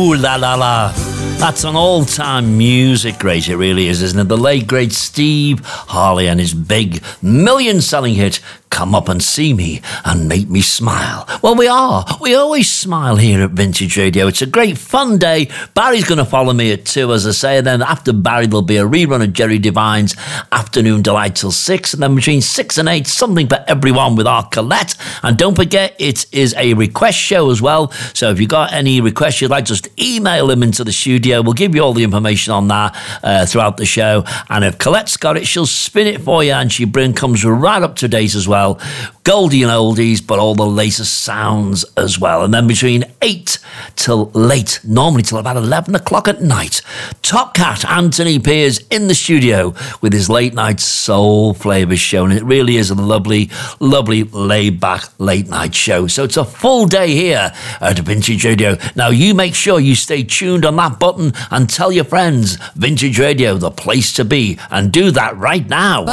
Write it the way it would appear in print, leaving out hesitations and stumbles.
Ooh la la la. That's an all-time music great, it really is, isn't it? The late, great Steve Harley and his big million-selling hit, Come Up and See Me and Make Me Smile. Well, we always smile here at Vintage Radio. It's a great fun day. Barry's going to follow me at 2, as I say, and then after Barry there'll be a rerun of Jerry Devine's Afternoon Delight till 6, and then between 6 and 8, something for everyone with our Colette. And don't forget, it is a request show as well, so if you've got any requests you'd like, just email them into the studio. We'll give you all the information on that throughout the show, and if Colette's got it, she'll spin it for you, and she comes right up to date as well. Goldie and oldies, but all the latest sounds as well. And then between 8 till late, normally till about 11 o'clock at night, Top Cat Anthony Pears in the studio with his late night soul flavours show, and it really is a lovely, lovely laid back late night show. So it's a full day here at Vintage Radio. Now you make sure you stay tuned on that button and tell your friends Vintage Radio, the place to be, and do that right now.